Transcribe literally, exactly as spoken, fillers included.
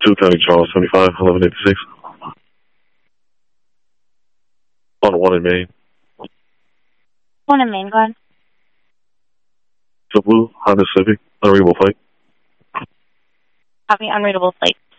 two County Charles, seventy-five, eleven eighty-six. On one in Maine. One in Maine, go ahead. It's a blue Honda Civic, unreadable plate. Copy, unreadable plate.